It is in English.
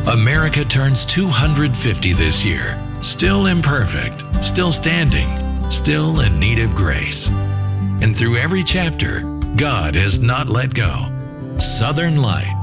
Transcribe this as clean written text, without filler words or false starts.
America turns 250 this year. Still imperfect, still standing, still in need of grace. And through every chapter, God has not let go. Southern Light,